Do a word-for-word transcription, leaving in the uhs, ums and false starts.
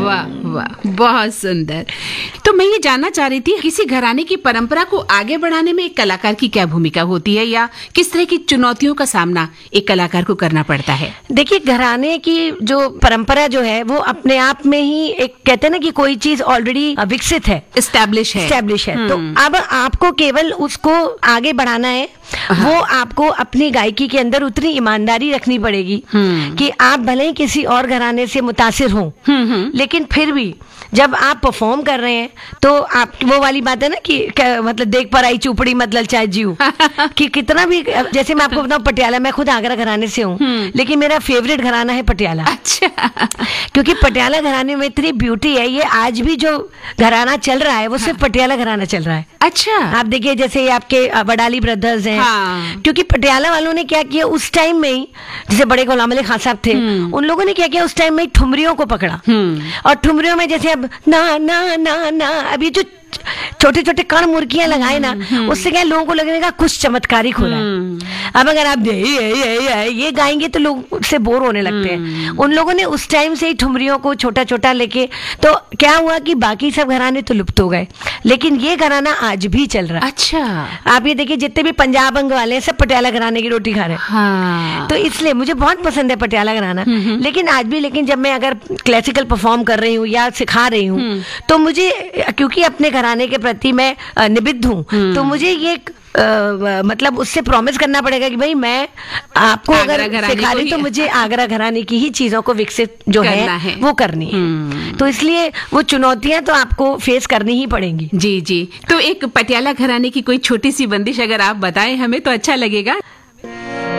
वाह वाह, बहुत सुंदर। तो मैं ये जानना चाह रही थी, किसी घराने की परंपरा को आगे बढ़ाने में एक कलाकार की क्या भूमिका होती है, या किस तरह की चुनौतियों का सामना एक कलाकार को करना पड़ता है? देखिए, घराने की जो परंपरा जो है वो अपने आप में ही एक, कहते हैं ना कि कोई चीज ऑलरेडी विकसित है, एस्टैब्लिश है एस्टैब्लिश है, तो अब आपको केवल उसको आगे बढ़ाना है। वो आपको अपनी गायकी के अंदर उतनी ईमानदारी रखनी पड़ेगी कि आप भले ही किसी और घराने से मुतासिर हों, लेकिन फिर भी जब आप परफॉर्म कर रहे हैं तो आप, वो वाली बात है ना कि मतलब देख पर आई चुपड़ी मतलब चाहे जीव कि कितना भी, जैसे मैं आपको बताऊं, पटियाला, मैं खुद आगरा घराने से हूँ, लेकिन मेरा फेवरेट घराना है पटियाला। अच्छा। क्योंकि पटियाला घराने में इतनी ब्यूटी है, ये आज भी जो घराना चल रहा है वो सिर्फ पटियाला घराना चल रहा है। अच्छा। आप देखिए, जैसे आपके वडाली ब्रदर्स हैं, हाँ। क्योंकि पटियाला वालों ने क्या किया उस टाइम में ही, जैसे बड़े गुलाम अली खान साहब थे, उन लोगों ने क्या किया उस टाइम में ठुमरियों को पकड़ा, और ठुमरियों में जैसे अब ना ना ना ना, अब ये जो छोटे छोटे कण मुर्गियां लगाए ना, उससे क्या लोगों को लगने का कुछ चमत्कारिक हो रहा है। अब अगर आप ये, ये, ये, ये गाएंगे तो लोग उससे बोर होने लगते हैं। उन लोगों ने उस टाइम से ही ठुमरियों को छोटा छोटा लेके, तो क्या हुआ कि बाकी सब घराने तो लुप्त हो गए, लेकिन ये घराना आज भी चल रहा है। अच्छा। आप ये देखिए, जितने भी पंजाब अंग वाले हैं सब पटियाला घराने की रोटी खा रहे हैं। हाँ। तो इसलिए मुझे बहुत पसंद है पटियाला घराना। लेकिन आज भी, लेकिन जब मैं अगर क्लासिकल परफॉर्म कर रही हूँ या सिखा रही हूँ, तो मुझे, क्योंकि अपने घराने के प्रति मैं निबद्ध हूँ, तो मुझे ये आ, मतलब उससे प्रॉमिस करना पड़ेगा कि भाई मैं आपको अगर सिखा रही तो मुझे आगरा घराने की ही चीजों को विकसित जो है, है वो करनी है। तो इसलिए वो चुनौतियां तो आपको फेस करनी ही पड़ेंगी। जी जी। तो एक पटियाला घराने की कोई छोटी सी बंदिश अगर आप बताएं हमें तो अच्छा लगेगा।